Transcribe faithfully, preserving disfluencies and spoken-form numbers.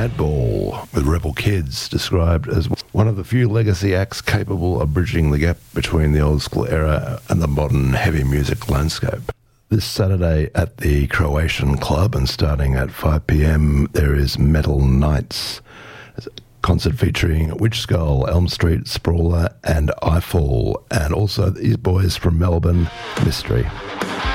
Madball with Rebel Kids, described as one of the few legacy acts capable of bridging the gap between the old school era and the modern heavy music landscape. This Saturday at the Croatian Club, and starting at five p.m, there is Metal Nights, a concert featuring Witch Skull, Elm Street, Sprawler and Eyefall, and also these boys from Melbourne, Mystery.